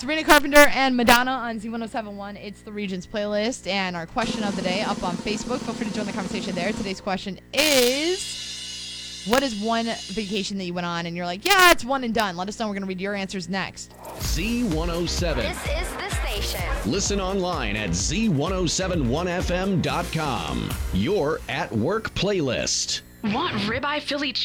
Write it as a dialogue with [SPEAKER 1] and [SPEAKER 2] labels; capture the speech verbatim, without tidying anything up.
[SPEAKER 1] Sabrina Carpenter and Madonna on Z ten seventy-one. It's the Regions playlist. And our question of the day up on Facebook. Feel free to join the conversation there. Today's question is, what is one vacation that you went on and you're like, yeah, it's one and done? Let us know. We're going to read your answers next.
[SPEAKER 2] Z one oh seven.
[SPEAKER 3] This is the station.
[SPEAKER 2] Listen online at Z ten seventy-one F M dot com. Your at work playlist.
[SPEAKER 4] Want ribeye Philly cheese?